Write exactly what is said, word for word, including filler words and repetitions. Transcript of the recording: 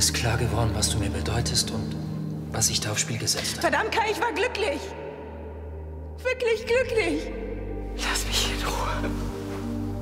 ist klar geworden, was du mir bedeutest und was ich da aufs Spiel gesetzt habe. Verdammt, Kai, ich war glücklich. Wirklich glücklich.